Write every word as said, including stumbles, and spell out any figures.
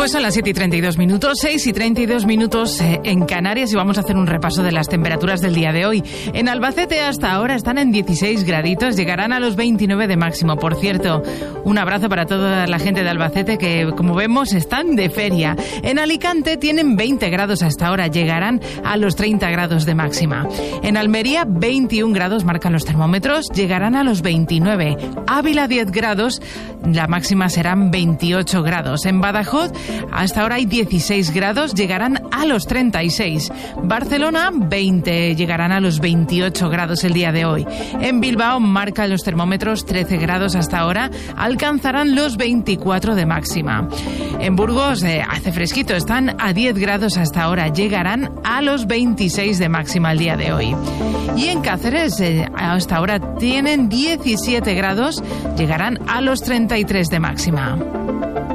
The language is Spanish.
Pues son las siete y treinta y dos minutos, seis y treinta y dos minutos en Canarias, y vamos a hacer un repaso de las temperaturas del día de hoy. En Albacete hasta ahora están en dieciséis graditos, llegarán a los veintinueve de máximo. Por cierto, un abrazo para toda la gente de Albacete que, como vemos, están de feria. En Alicante tienen veinte grados hasta ahora, llegarán a los treinta grados de máxima. En Almería, veintiún grados marcan los termómetros, llegarán a los veintinueve. Ávila, diez grados, la máxima serán veintiocho grados. En Badajoz, hasta ahora hay dieciséis grados, llegarán a los treinta y seis. Barcelona, veinte, llegarán a los veintiocho grados el día de hoy. En Bilbao marcan los termómetros trece grados hasta ahora, alcanzarán los veinticuatro de máxima. En Burgos eh, hace fresquito, están a diez grados hasta ahora, llegarán a los veintiséis de máxima el día de hoy. Y en Cáceres eh, hasta ahora tienen diecisiete grados, llegarán a los treinta y tres de máxima.